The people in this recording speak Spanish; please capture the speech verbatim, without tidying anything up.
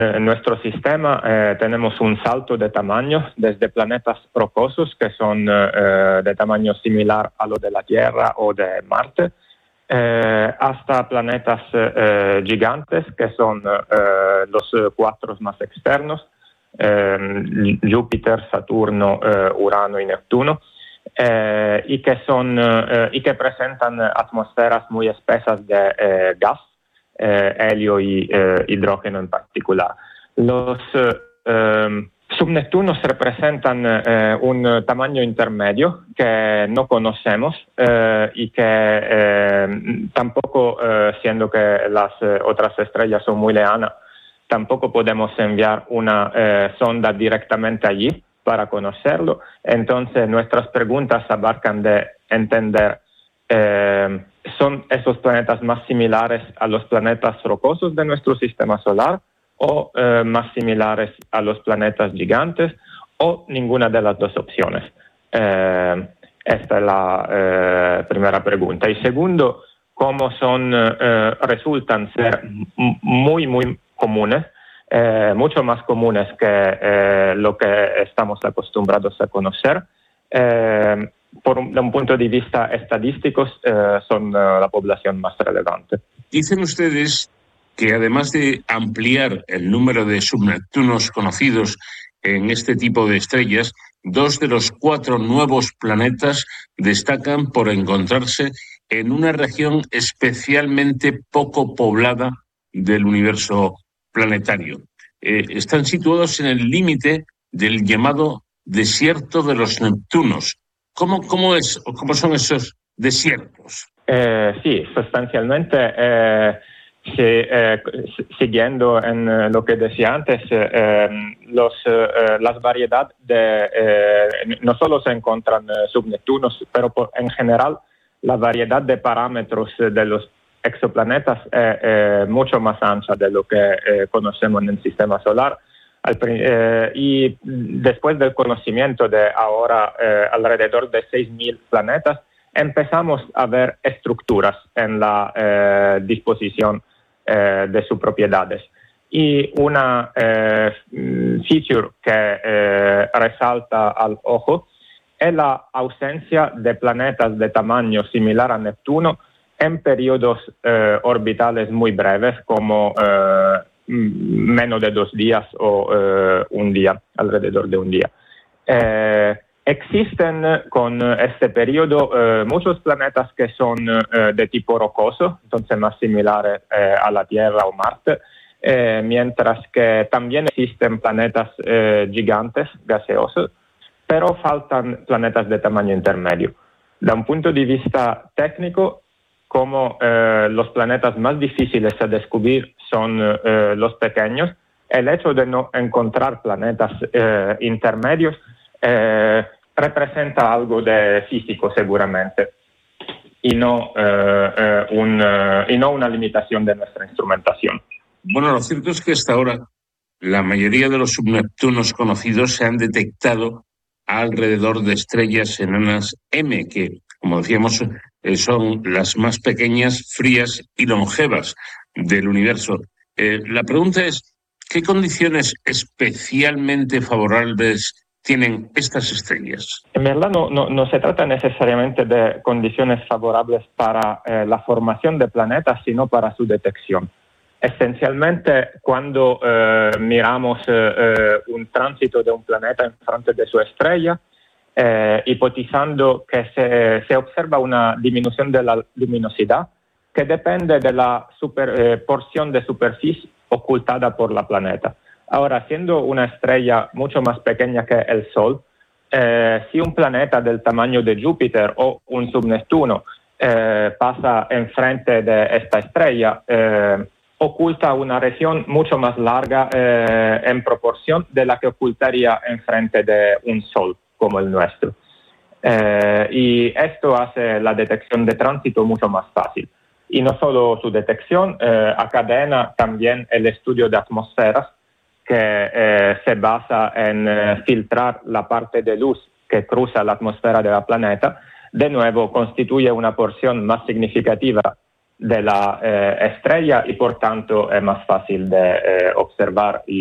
En nuestro sistema eh, tenemos un salto de tamaño desde planetas rocosos que son eh, de tamaño similar a lo de la Tierra o de Marte, eh, hasta planetas eh, gigantes que son eh, los cuatro más externos, eh, Júpiter, Saturno, eh, Urano y Neptuno, eh, y, que son, eh, y que presentan atmósferas muy espesas de eh, gas, eh, helio y eh, hidrógeno en particular. Los eh, eh, subneptunos representan eh, un tamaño intermedio que no conocemos eh, y que eh, tampoco, eh, siendo que las eh, otras estrellas son muy lejanas, tampoco podemos enviar una eh, sonda directamente allí para conocerlo. Entonces, nuestras preguntas abarcan de entender, eh, ¿son esos planetas más similares a los planetas rocosos de nuestro sistema solar o eh, más similares a los planetas gigantes o ninguna de las dos opciones? Eh, esta es la eh, primera pregunta. Y segundo, ¿cómo son, eh, resultan ser muy, muy comunes? Eh, mucho más comunes que eh, lo que estamos acostumbrados a conocer. Eh, por un, de un punto de vista estadístico, eh, son uh, la población más relevante. Dicen ustedes que además de ampliar el número de subneptunos conocidos en este tipo de estrellas, dos de los cuatro nuevos planetas destacan por encontrarse en una región especialmente poco poblada del universo planetario. Eh, están situados en el límite del llamado desierto de los Neptunos. ¿Cómo, cómo, es, o cómo son esos desiertos? Eh, sí, sustancialmente, eh, sí, eh, siguiendo en eh, lo que decía antes, eh, los, eh, las variedades de, eh, no solo se encuentran eh, subneptunos, pero por, en general la variedad de parámetros de los exoplanetas es eh, mucho más ancha de lo que eh, conocemos en el sistema solar. Al, eh, y después del conocimiento de ahora eh, alrededor de seis mil planetas, empezamos a ver estructuras en la eh, disposición eh, de sus propiedades. Y una eh, feature que eh, resalta al ojo es la ausencia de planetas de tamaño similar a Neptuno en periodos eh, orbitales muy breves, como eh, menos de dos días o eh, un día, alrededor de un día. Eh, existen con este periodo eh, muchos planetas que son eh, de tipo rocoso, entonces más similares eh, a la Tierra o Marte, eh, mientras que también existen planetas eh, gigantes, gaseosos, pero faltan planetas de tamaño intermedio. Da un punto de vista técnico, como eh, los planetas más difíciles a descubrir son eh, los pequeños, el hecho de no encontrar planetas eh, intermedios eh, representa algo de físico seguramente y no, eh, eh, un, eh, y no una limitación de nuestra instrumentación. Bueno, lo cierto es que hasta ahora la mayoría de los subneptunos conocidos se han detectado alrededor de estrellas enanas M, que, como decíamos, son las más pequeñas, frías y longevas del universo. Eh, la pregunta es, ¿qué condiciones especialmente favorables tienen estas estrellas? En verdad no, no, no se trata necesariamente de condiciones favorables para eh, la formación de planetas, sino para su detección. Esencialmente, cuando eh, miramos eh, un tránsito de un planeta en frente de su estrella, eh, hipotizando que se, se observa una disminución de la luminosidad que depende de la super, eh, porción de superficie ocultada por la planeta. Ahora, siendo una estrella mucho más pequeña que el Sol, eh, si un planeta del tamaño de Júpiter o un subneptuno eh, pasa enfrente de esta estrella, eh, oculta una región mucho más larga eh, en proporción de la que ocultaría enfrente de un Sol como el nuestro. Eh, y esto hace la detección de tránsito mucho más fácil. Y no solo su detección, eh, encadena también el estudio de atmósferas, que eh, se basa en eh, filtrar la parte de luz que cruza la atmósfera del planeta. De nuevo, constituye una porción más significativa de la eh, estrella y por tanto es más fácil de eh, observar y